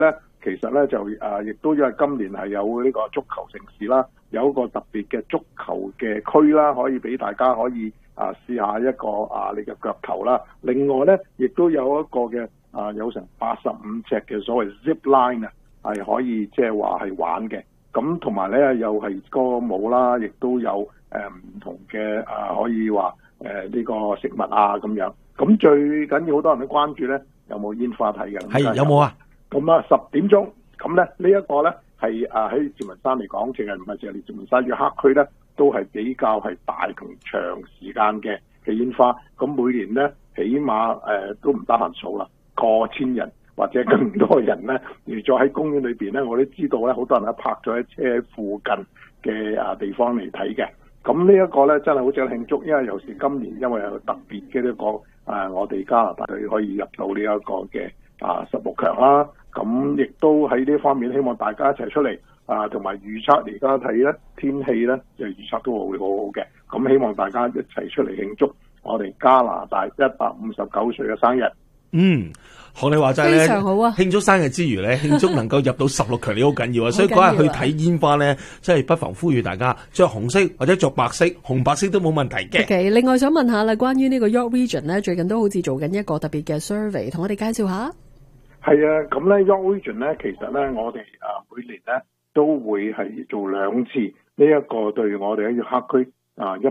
咧，其實咧就亦都因為今年係有呢個足球城市啦，有一個特別嘅足球嘅區啦，可以俾大家可以試下一個你嘅腳球啦。另外咧，亦都有一個嘅有成85尺嘅所謂 zip line 係可以即係話係玩嘅。咁同埋咧又係歌舞啦，亦都有唔同嘅可以話呢個食物咁樣。咁最緊要好多人都關注咧，有冇煙花睇嘅？ 係有冇啊？ 咁10點鐘，咁咧呢一個咧係喺慈雲山嚟講，淨係唔係淨係慈雲山嘅黑區咧，都係比較係大同長時間嘅煙花。咁每年咧起碼都唔得閒數啦，過千人或者更多人咧，而再喺公園裏邊咧，我都知道咧，好多人咧泊咗喺車附近嘅地方嚟睇嘅。咁呢一個咧真係好值得慶祝，因為尤其是今年因為有特別嘅呢個我哋加拿大隊可以入到呢一個嘅16強啦。咁亦都喺呢方面希望大家一齊出嚟同埋預測而家睇咧天氣咧就預測都會好好嘅。咁希望大家一齊出嚟慶祝我哋加拿大159歲嘅生日。 學你話齋咧， 非常好啊！ 慶祝生日之餘咧，慶祝能夠入到16強，你好緊要啊！所以嗰日去睇煙花咧，真係不妨呼籲大家着紅色或者着白色，紅白色都冇問題嘅。 Okay， 另外想問下啦，關於呢個 York Region 咧，最近都好似做緊一個特別嘅 survey， 同我哋介紹下。 係啊，咁咧 York Region 咧，其實咧我哋每年咧都會係做2次呢一個對我哋喺黑區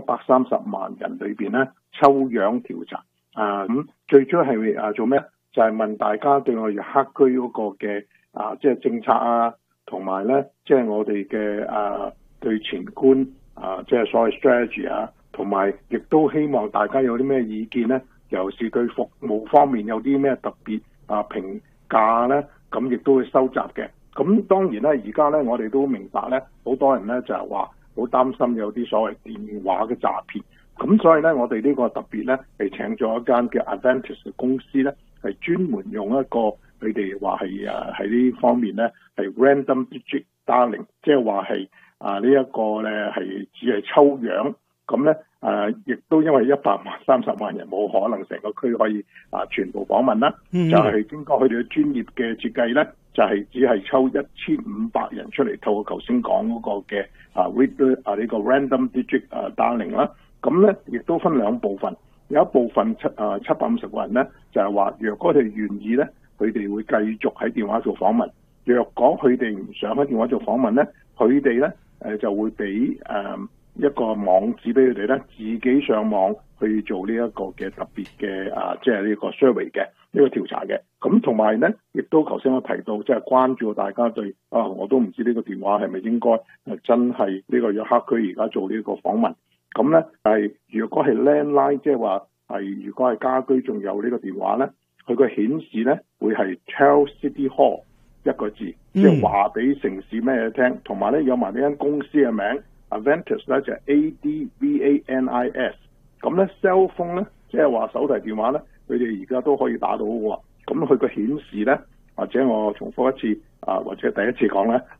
130萬人裏邊咧抽樣調查。咁最主要係做咩？就係問大家對我哋黑區嗰個嘅即係政策同埋咧即係我哋嘅對前觀即係所謂 strategy 同埋亦都希望大家有啲咩意見咧，尤其是對服務方面有啲咩特別評價咧，咁亦都會收集嘅。咁當然咧，而家咧我哋都明白咧，好多人咧就係話好擔心有啲所謂電話嘅詐騙。咁所以咧，我哋呢個特別咧係請咗一間嘅 Advantage 嘅公司咧，係專門用一個佢哋話係喺呢方面咧係 Random Digit Dialing， 即係話係呢一個咧係只係抽樣。咁咧亦都因為130萬人冇可能成個區可以全部訪問啦，就係經過佢哋嘅專業嘅設計咧，就係只係抽1500人出嚟，透過頭先講嗰個嘅呢個 Random Digit Dialing 啦。咁咧，亦都分2部分，有一部分750個人咧，就係話，若果佢哋願意咧，佢哋會繼續喺電話做訪問；若果佢哋唔想喺電話做訪問咧，佢哋咧就會俾一個網址俾佢哋咧，自己上網去做呢一個嘅特別嘅即係呢個 survey 嘅呢個調查嘅。咁同埋咧，亦都頭先我提到，即係關注大家對我都唔知呢個電話係咪應該真係呢個約克區而家做呢個訪問。咁咧係如果係 landline， 即係話係如果係家居仲有呢個電話咧，佢個顯示咧會係 tell City Hall 一個字，即係話俾城市咩聽，同埋咧有埋呢間公司嘅名 Advantage 咧就係 ADVANIS。咁咧 cell phone 咧即係話手提電話咧，佢哋而家都可以打到喎。咁佢個顯示咧，或者我重複一次或者第一次講咧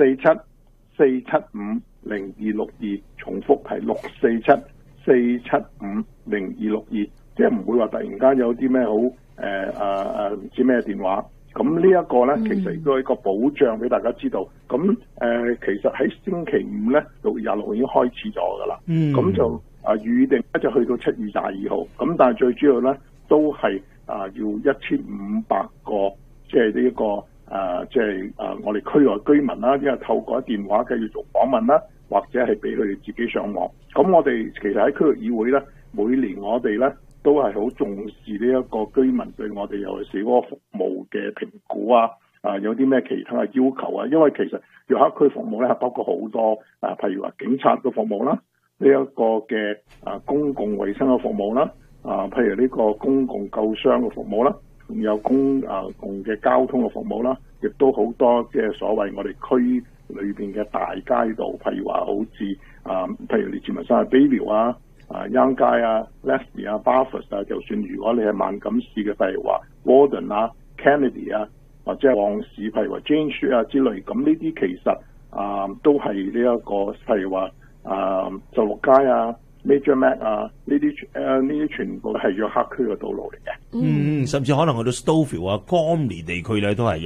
，647-475-0262，重複係647-475-0262，即係唔會話突然間有啲咩好唔知咩電話。咁呢一個咧，其實亦都係一個保障俾大家知道。咁其實喺星期5咧，6月26號已經開始咗噶啦。咁就預定咧就去到7月22號。咁但係最主要咧都係要1500個，即係呢個即係我哋區內居民啦，因為透過電話繼續做訪問啦，或者係俾佢哋自己上網。咁我哋其實喺區域議會咧，每年我哋咧都係好重視呢一個居民對我哋尤其是嗰個服務嘅評估有啲咩其他嘅要求啊。因為其實約克區服務咧係包括好多譬如話警察嘅服務啦，呢一個嘅公共衛生嘅服務啦，譬如呢個公共救傷嘅服務啦。仲有公共嘅交通嘅服務啦，亦都好多即係所謂我哋區裏邊嘅大街道，譬如話好似譬如你慈雲山嘅 Bayview Young 街Leslie Bathurst 就算如果你係萬錦市嘅，譬如話 Warden Kennedy 或者係旺市，譬如話 Jane Street 之類，咁呢啲其實都係呢一個譬如話16街Major Mac 呢啲全部係約克區嘅道路嚟嘅。 甚至可能去到 Stouffville Gormley 地區咧都係。